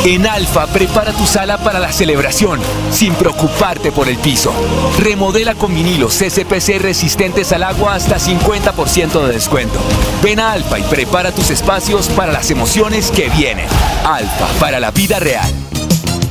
En Alfa, prepara tu sala para la celebración, sin preocuparte por el piso. Remodela con vinilos CCPC resistentes al agua hasta 50% de descuento. Ven a Alfa y prepara tus espacios para las emociones que vienen. Alfa, para la vida real.